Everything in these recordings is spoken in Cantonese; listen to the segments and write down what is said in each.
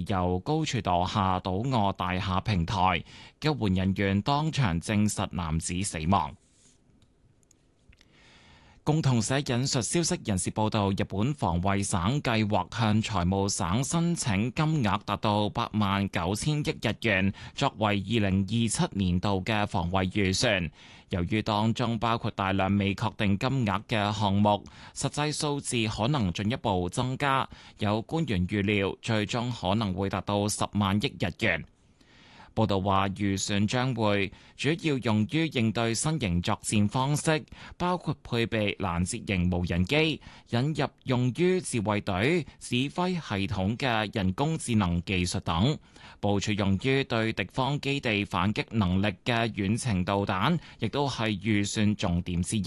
由高處墮下倒臥大廈平台，救援人員當場證實男子死亡。共同社引述消息人士報道，日本防衛省計劃向財務省申請金額達到89000億日元，作為2027年度嘅防衛預算。由於當中包括大量未確定金額嘅項目，實際數字可能進一步增加。有官員預料，最終可能會達到10萬億日元。報道話，預算將會主要用於應對新型作戰方式，包括配備攔截型無人機、引入用於自衛隊指揮系統嘅人工智能技術等。部署用於對敵方基地反擊能力嘅遠程導彈，亦都係預算重點之一。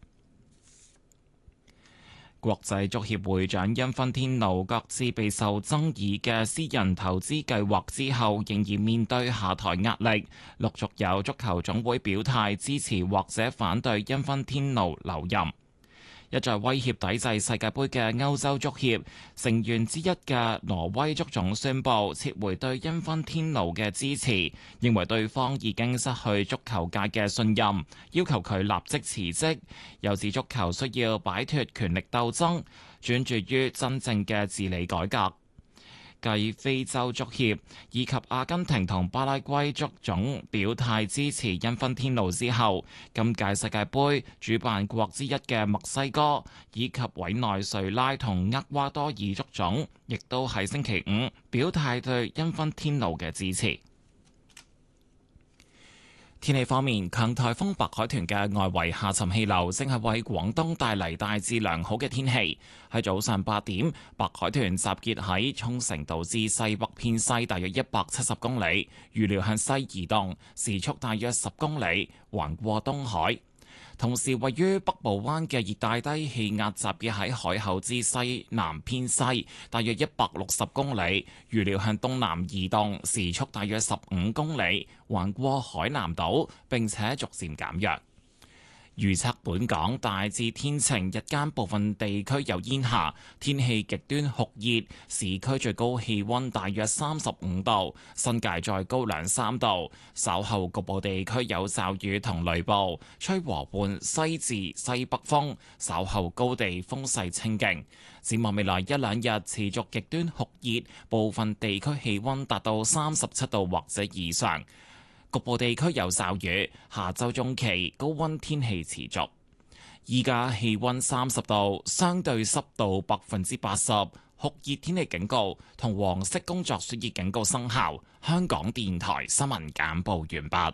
國際足協會長因芬天奴各自備受爭議嘅私人投資計劃之後，仍然面對下台壓力，陸續有足球總會表態支持或者反對因芬天奴留任。一再威脅抵制世界盃嘅歐洲足協成員之一嘅挪威足總宣布撤回對因芬天奴嘅支持，認為對方已經失去足球界嘅信任，要求佢立即辭職。又指足球需要擺脫權力鬥爭，專注於真正嘅治理改革。繼非洲足協以及阿根廷同巴拉圭足總表態支持因芬天奴之後，今屆世界盃主辦國之一嘅墨西哥以及委內瑞拉同厄瓜多爾足總，亦都喺星期五表態對因芬天奴嘅支持。天氣方面，強颱風白海豚嘅外圍下沉氣流正係為廣東帶嚟大致良好嘅天氣。喺早上8點，白海豚集結喺沖繩島之西北偏西大約170公里，預料向西移動，時速大約10公里，橫過東海。同時，位於北部灣嘅熱帶低氣壓集結喺海口之西南偏西，大約160公里，預料向東南移動，時速大約15公里，橫過海南島，並且逐漸減弱。預測本港大致天晴，日間部分地區有煙霞，天氣極端酷熱，市區最高氣溫大約35度，新界再高2-3度。稍後局部地區有驟雨同雷暴，吹和緩西至西北風，稍後高地風勢清勁。展望未來1-2日持續極端酷熱，部分地區氣溫達到37度或者以上。局部地區有驟雨，下周中期高溫天氣持續。依家氣溫30度，相對濕度80%，酷熱天氣警告同黃色工作暑熱警告生效。香港電台新聞簡報完畢。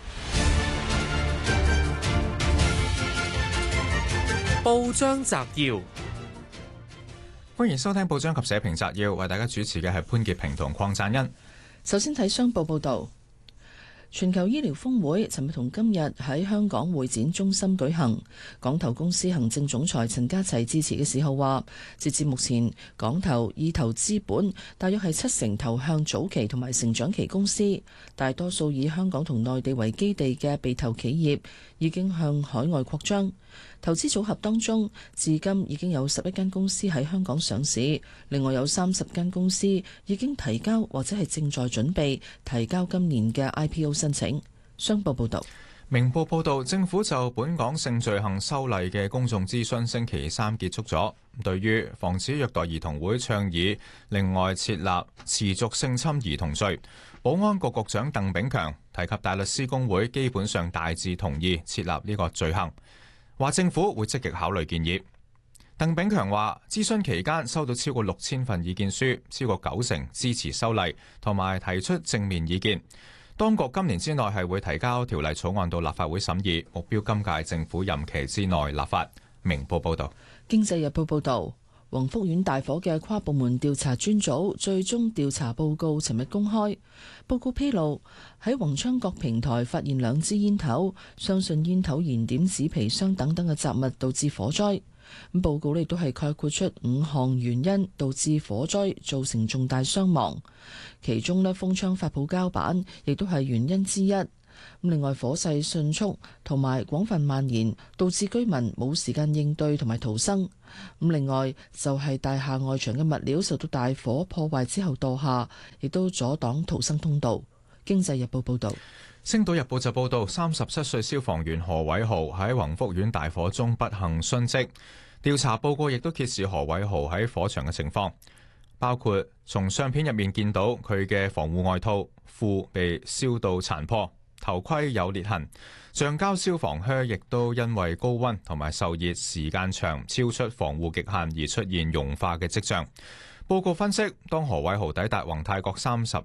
報章摘要， 歡迎收聽報章及社評摘要，為大家主持嘅係潘潔平同鄺贊恩。 首先睇商報報道。全球醫療峰會尋日同今日喺香港會展中心舉行。港投公司行政總裁陳家齊致辭嘅時候話，截至目前，港投意投資本大約係70%投向早期同埋成長期公司，大多數以香港同內地為基地嘅被投企業已經向海外擴張。投資組合當中，至今已經有11間公司喺香港上市，另外有30間公司已經提交或者係正在準備提交今年嘅 IPO 申請。商報報道。 明報報道，政府就本港性罪行修例嘅公眾諮詢星期三結束咗。對於防止虐待兒童會倡議另外設立持續性侵兒童罪，保安局局長鄧炳強提及大律師公會基本上大致同意設立呢個罪行，話政府會積極考慮建議。鄧炳強話，諮詢期間收到超過6000份意見書，超過90%支持修例，同埋提出正面意見。當局今年之內係會提交條例草案到立法會審議，目標今屆政府任期之內立法。明報報道。 經濟日報報道，宏福苑大火嘅跨部門調查專組最終調查報告尋日公開。報告披露，喺宏昌閣平台發現2支煙頭，相信煙頭燃點紙皮箱等等嘅雜物導致火災。咁報告亦都係概括出5項原因導致火災造成重大傷亡，其中呢，封窗發泡膠板亦都係原因之一。 另外，火勢迅速同埋廣泛蔓延，導致居民冇時間應對同埋逃生。另外就係大廈外牆嘅物料受到大火破壞之後墮下，亦都阻擋逃生通道。經濟日報報導。 星島日報就報導，37歲消防員何偉豪喺宏福苑大火中不幸殉職。調查報告亦都揭示何偉豪喺火場嘅情況，包括從相片入面見到佢嘅防護外套、褲被燒到殘破，頭盔有裂痕，橡膠消防靴亦都因為高溫同埋受熱時間長，超出防護極限而出現融化嘅跡象。報告分析，當何偉豪抵達宏泰閣30